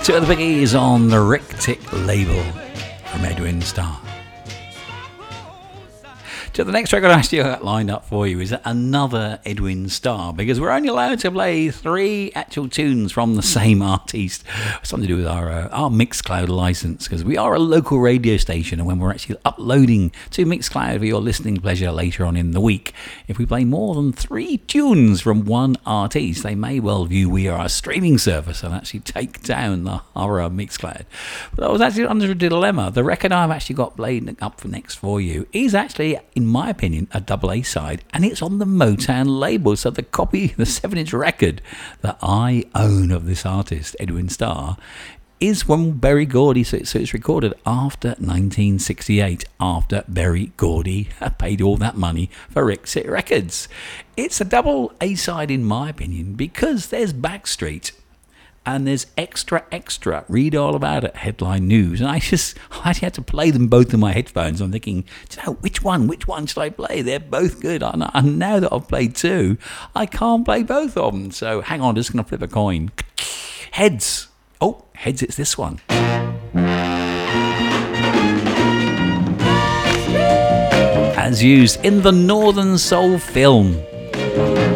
Two of the biggies on the Rick Tick label from Edwin Starr. So the next record I actually got lined up for you is another Edwin Starr, because we're only allowed to play 3 actual tunes from the same artist. Something to do with our Mixcloud license, because we are a local radio station, and when we're actually uploading to Mixcloud for your listening pleasure later on in the week, if we play more than 3 tunes from one artist, they may well view we are a streaming service and actually take down our Mixcloud. But I was actually under a dilemma. The record I've actually got played up for next for you is actually, in my opinion, a double A side, and it's on the Motown label. So the 7-inch record that I own of this artist, Edwin Starr, is from Berry Gordy. So it's recorded after 1968, after Berry Gordy paid all that money for Rick Tick Records. It's a double A side in my opinion, because there's Backstreet and there's Extra Extra, read all about it, headline news. And I had to play them both in my headphones. I'm thinking, which one should I play? They're both good. And now that I've played 2, I can't play both of them. So hang on, just going to flip a coin. Heads. Oh, heads, it's this one. As used in the Northern Soul film.